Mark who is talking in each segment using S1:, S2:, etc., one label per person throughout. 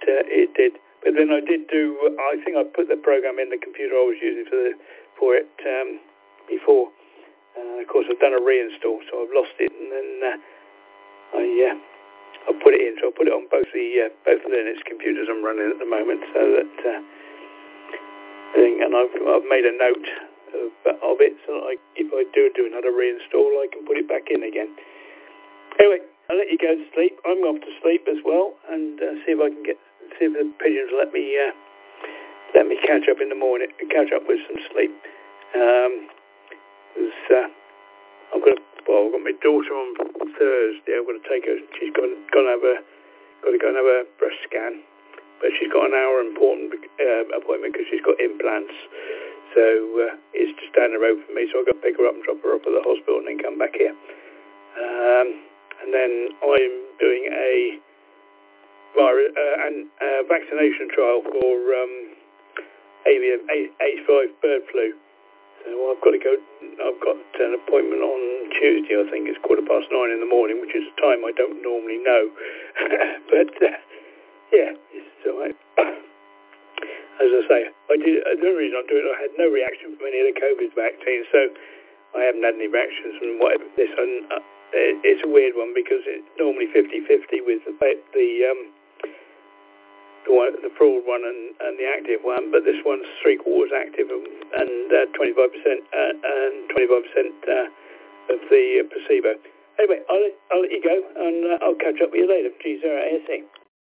S1: it did. But then I did do. I think I put the program in the computer I was using for it before. Of course, I've done a reinstall, so I've lost it, and then I put it in. So I put it on both Linux computers I'm running at the moment, so that and I've made a note of it, so that if I do another reinstall, I can put it back in again. Anyway, I'll let you go to sleep. I'm off to sleep as well, and see if the pigeons let me catch up in the morning, catch up with some sleep. I've got my daughter on Thursday. I'm going to take her. She's got to go and have a breast scan, but she's got an hour important appointment because she's got implants. So it's just down the road from me. So I've got to pick her up and drop her off at the hospital, and then come back here. And then I'm doing a vaccination trial for avian H5 bird flu. So I've got to go. I've got an appointment on Tuesday. I think it's 9:15 in the morning, which is a time I don't normally know. But yeah, it's all right. As I say, the only reason I'm doing it, I had no reaction from any of the COVID vaccines, so I haven't had any reactions from whatever this one. It's a weird one because it's normally 50-50 with the fraud one and the active one, but this one's 3/4 active and 25% and 25% of the placebo. Anyway, I'll let you go, and I'll catch up with you later. G0ASE.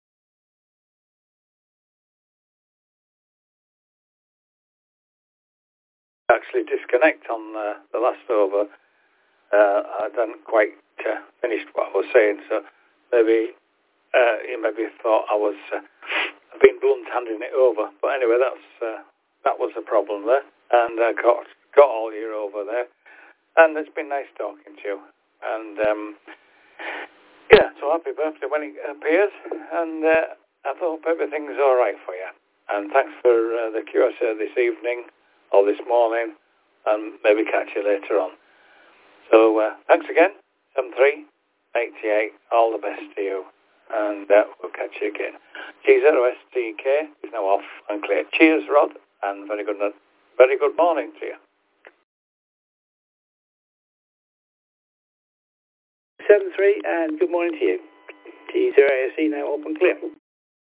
S2: Actually disconnect on the last over. I didn't quite finish what I was saying, so maybe you maybe thought I was being blunt handing it over. But anyway, that was the problem there, and I got all you over there, and it's been nice talking to you. And yeah, so happy birthday when it appears, and I hope everything's all right for you. And thanks for the QSA this evening or this morning, and maybe catch you later on. So thanks again, 7388, all the best to you, and we'll catch you again. G0STK is now off and clear. Cheers, Rod, and very good morning to you.
S1: 73, and good morning to you. G0ASE now off and clear.